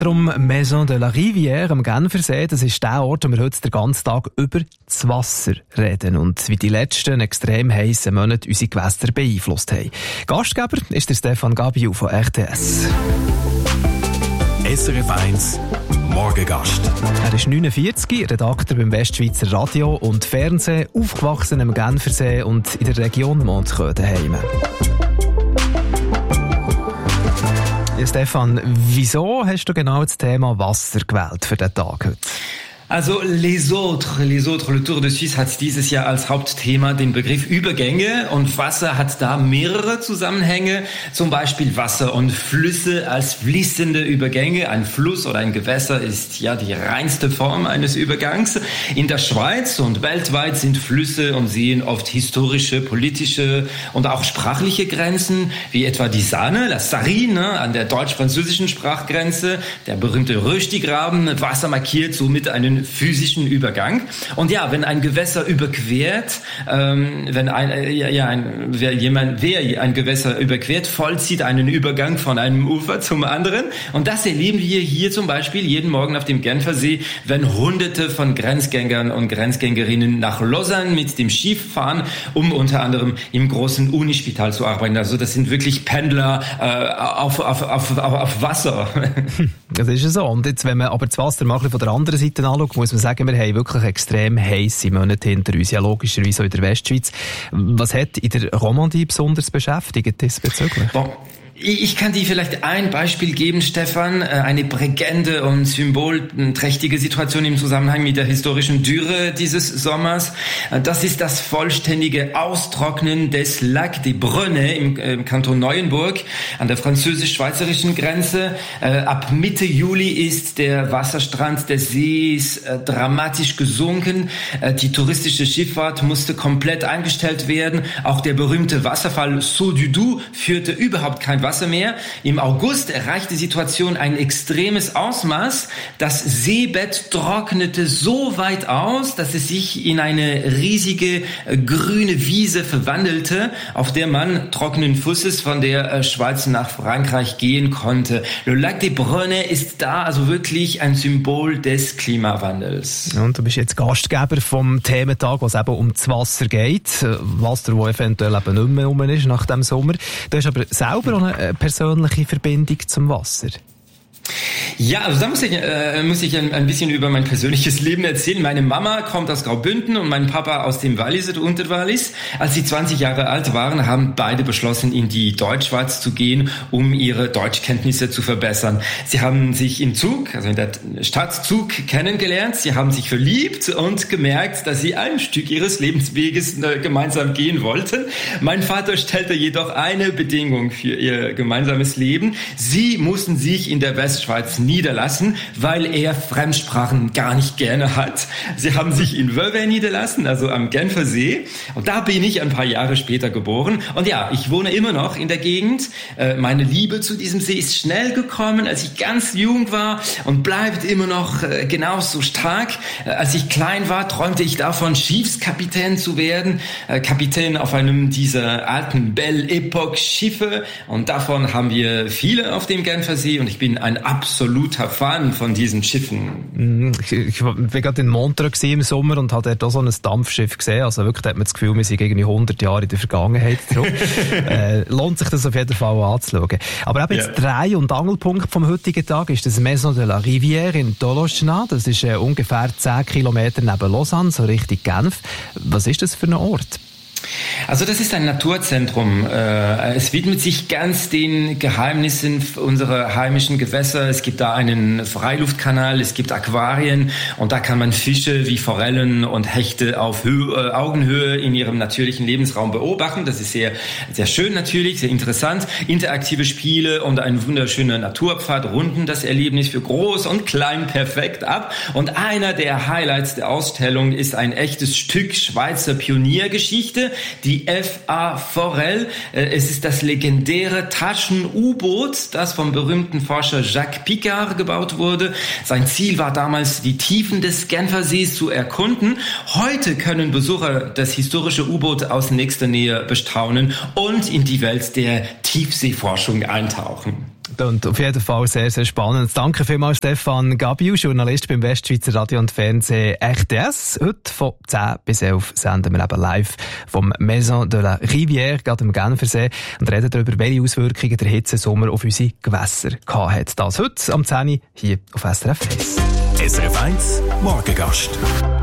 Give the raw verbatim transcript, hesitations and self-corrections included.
Darum Maison de la Rivière am Genfersee, das ist der Ort, wo wir heute den ganzen Tag über das Wasser reden und wie die letzten extrem heissen Monate unsere Gewässer beeinflusst haben. Gastgeber ist der Stefan Gabiu von R T S. S R F eins Morgengast. Er ist neunundvierzig, Redakteur beim Westschweizer Radio und Fernsehen, aufgewachsen am Genfersee und in der Region Montreux-Daheim. Ja, Stefan, wieso hast du genau das Thema Wasser gewählt für den Tag heute? Also Les Autres, Les Autres, Le Tour de Suisse hat dieses Jahr als Hauptthema den Begriff Übergänge und Wasser hat da mehrere Zusammenhänge, zum Beispiel Wasser und Flüsse als fließende Übergänge. Ein Fluss oder ein Gewässer ist ja die reinste Form eines Übergangs. In der Schweiz und weltweit sind Flüsse und Seen oft historische, politische und auch sprachliche Grenzen, wie etwa die Saane, la Sarine, an der deutsch-französischen Sprachgrenze, der berühmte Rösti-Graben. Wasser markiert somit einen physischen Übergang. Und ja, wenn ein Gewässer überquert, ähm, wenn ein, äh, ja, ein, wer jemand, wer ein Gewässer überquert, vollzieht einen Übergang von einem Ufer zum anderen. Und das erleben wir hier zum Beispiel jeden Morgen auf dem Genfersee, wenn Hunderte von Grenzgängern und Grenzgängerinnen nach Lausanne mit dem Schiff fahren, um unter anderem im großen Unispital zu arbeiten. Also das sind wirklich Pendler äh, auf, auf, auf, auf, auf Wasser. Das ist ja so. Und jetzt, wenn man aber das Wasser mal von der anderen Seite anschaut, muss man sagen, wir haben wirklich extrem heisse Monate hinter uns, ja logischerweise auch in der Westschweiz. Was hat in der Romandie besonders beschäftigt diesbezüglich? Bon. Ich kann dir vielleicht ein Beispiel geben, Stefan, eine prägende und symbolträchtige Situation im Zusammenhang mit der historischen Dürre dieses Sommers. Das ist das vollständige Austrocknen des Lac des Brenets im Kanton Neuenburg an der französisch-schweizerischen Grenze. Ab Mitte Juli ist der Wasserstand des Sees dramatisch gesunken. Die touristische Schifffahrt musste komplett eingestellt werden. Auch der berühmte Wasserfall Saut du Doubs führte überhaupt kein Wasser Wasser mehr. Im August erreichte die Situation ein extremes Ausmaß. Das Seebett trocknete so weit aus, dass es sich in eine riesige äh, grüne Wiese verwandelte, auf der man trockenen Fußes von der äh, Schweiz nach Frankreich gehen konnte. Le Lac des Brenets ist da also wirklich ein Symbol des Klimawandels. Und du bist jetzt Gastgeber vom Thementag, wo es eben um das Wasser geht. Wasser, das eventuell eben nicht mehr rum ist nach dem Sommer. Du hast aber selber auch eine persönliche Verbindung zum Wasser. Ja, also da muss ich, äh, muss ich ein, ein bisschen über mein persönliches Leben erzählen. Meine Mama kommt aus Graubünden und mein Papa aus dem Wallis oder Unterwallis. Als sie zwanzig Jahre alt waren, haben beide beschlossen, in die Deutschschweiz zu gehen, um ihre Deutschkenntnisse zu verbessern. Sie haben sich im Zug, also in der Stadt Zug, kennengelernt. Sie haben sich verliebt und gemerkt, dass sie ein Stück ihres Lebensweges äh, gemeinsam gehen wollten. Mein Vater stellte jedoch eine Bedingung für ihr gemeinsames Leben. Sie mussten sich in der Westschweiz niederlassen, weil er Fremdsprachen gar nicht gerne hat. Sie haben sich in Vevey niederlassen, also am Genfersee. Und da bin ich ein paar Jahre später geboren. Und ja, ich wohne immer noch in der Gegend. Meine Liebe zu diesem See ist schnell gekommen, als ich ganz jung war und bleibt immer noch genauso stark. Als ich klein war, träumte ich davon, Schiffskapitän zu werden. Kapitän auf einem dieser alten Belle Epoque Schiffe. Und davon haben wir viele auf dem Genfersee. Und ich bin ein absoluter Fan von diesen Schiffen. Ich, ich war gerade in Montreux im Sommer und habe dort auch so ein Dampfschiff gesehen. Also wirklich, da hat man das Gefühl, wir sind irgendwie hundert Jahre in der Vergangenheit zurück. äh, lohnt sich das auf jeden Fall anzuschauen. Aber eben jetzt yeah. Dreh- und Angelpunkt vom heutigen Tag ist das Maison de la Rivière in Tolochenaz. Das ist äh, ungefähr zehn Kilometer neben Lausanne, so Richtung Genf. Was ist das für ein Ort? Also das ist ein Naturzentrum. Es widmet sich ganz den Geheimnissen unserer heimischen Gewässer. Es gibt da einen Freiluftkanal, es gibt Aquarien und da kann man Fische wie Forellen und Hechte auf Höhe, Augenhöhe in ihrem natürlichen Lebensraum beobachten. Das ist sehr, sehr schön natürlich, sehr interessant. Interaktive Spiele und ein wunderschöner Naturpfad runden das Erlebnis für groß und klein perfekt ab. Und einer der Highlights der Ausstellung ist ein echtes Stück Schweizer Pioniergeschichte. Die F A Forelle. Es ist das legendäre Taschen-U-Boot, das vom berühmten Forscher Jacques Picard gebaut wurde. Sein Ziel war damals, die Tiefen des Genfersees zu erkunden. Heute können Besucher das historische U-Boot aus nächster Nähe bestaunen und in die Welt der Tiefseeforschung eintauchen. Und auf jeden Fall sehr, sehr spannend. Danke vielmals, Stefan Gabiu, Journalist beim Westschweizer Radio und Fernsehen R T S. Heute von zehn bis elf senden wir eben live vom Maison de la Rivière, gerade im Genfersee, und reden darüber, welche Auswirkungen der Hitzesommer auf unsere Gewässer gehabt hat. Das heute am zehn Uhr hier auf S R F eins. S R F eins Morgengast.